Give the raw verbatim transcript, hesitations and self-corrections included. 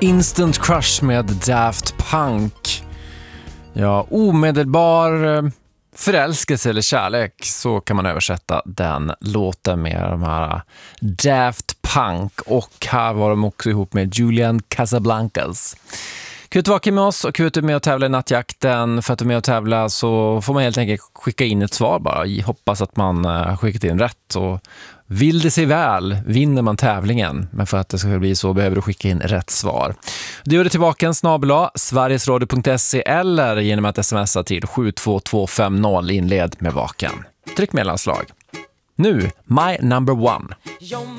Instant Crush med Daft Punk. Ja, omedelbar förälskelse eller kärlek, så kan man översätta den låten med de här Daft Punk. Och här var de också ihop med Julian Casablancas. Kul att vara med oss och kul att du är med och tävla i nattjakten. För att du är med och tävla så får man helt enkelt skicka in ett svar bara. Jag hoppas att man har skickat in rätt. Och vill det sig väl vinner man tävlingen. Men för att det ska bli så behöver du skicka in rätt svar. Du gör det till vaken snabel-a sverigesradio punkt se eller genom att smsa till sju två två fem noll inled med vaken. Tryck mellanslag. Nu, My Number One.